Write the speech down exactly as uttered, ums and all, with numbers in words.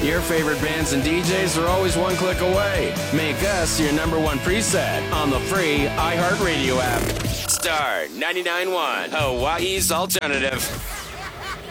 Your favorite bands and D Js are always one click away. Make us your number one preset on the free iHeartRadio app. Star ninety-nine point one, Hawaii's alternative.